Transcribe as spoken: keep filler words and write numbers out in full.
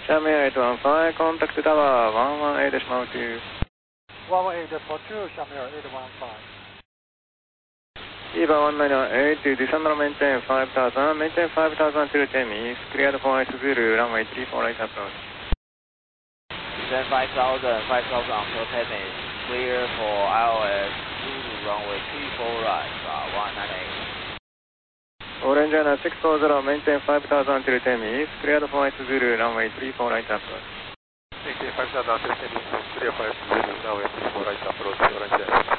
Xiaomi eight one five, contact tower one one eight decimal two. one one eight decimal two, Xiaomi eight one five. EVA one nine one eight, December maintain five thousand, maintain five thousand till Temis, cleared for White Zulu, runway three four right approach. Descend five thousand, five thousand until Temis, clear for I O S Zulu, runway three four right, uh, one nine eight. Orange China six four zero, maintain five thousand till Temis, cleared for White Zulu, runway three four right approach. Maintain five thousand till Temis, clear for White Zulu, runway three four right approach, Orange China.